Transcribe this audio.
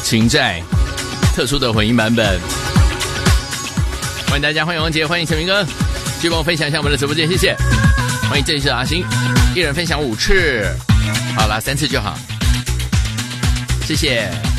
情债特殊的混音版本。欢迎大家，欢迎王杰，欢迎陈明哥，继续帮我分享一下我们的直播间，谢谢。欢迎这里是阿星，一人分享5次，好啦，3次就好，谢谢。